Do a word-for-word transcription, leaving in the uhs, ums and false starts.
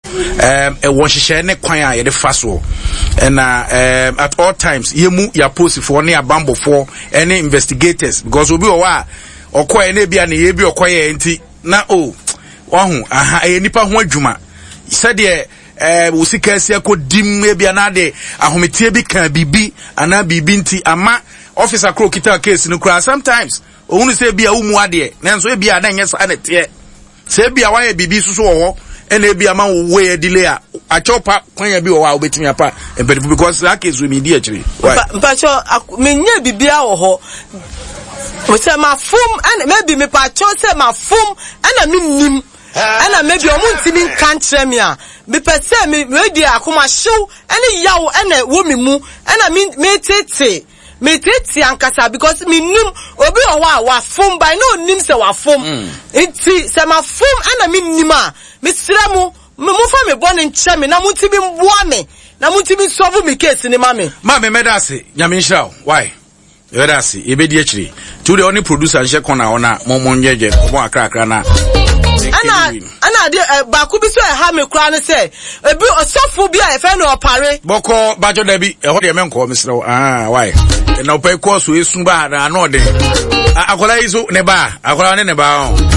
um e won hihye ne kwan a ye de fa so and uh, um, at all times ye mu ya post for ne abambo for any investigators because obi o wa okoye na bia na ye bi okoye enti na o wahu aha e nipa ho adwuma said ye eh wo sika asia ko dim e bia na de ahometie bi kan bibi ana bibi nti ama officer crow kita case no kra sometimes ohunu se bia wo mu ade na nso e bia na nyesa na te se bia wa ye bibi susu wo ene bia ma wo we delay a achopa kwanya bi wo wa obetimi apa empedi because that case we me di actually mpa cho menye bibia wo ho we say ma fum and maybe me pa cho say ma fum and me nim and maybe o muntimi kan kire me a me pe say me we di akoma hyew and yawo and wo me mu and me me tete me tete ankasa because me nim obi o wa wa fum by no nim say wa fum enti say ma fum and me nim a me sira mu me mu fa me bone nche me na muntimi mboa me na muntimi solve me case ni ma me ma me medase nyame nhira why Yerasi, ebedi achiri. To the only producer she kona ona momonyeje mo akrakra na. Ana ana de baku bi so e ha me kura ne say ebi osofo bi a e fe no opare. Boko bajo da bi e ho de menko mesrew. Ah, why? Na opai course we sun ba na no de. Akola izo ne ba, akola ne ne ba.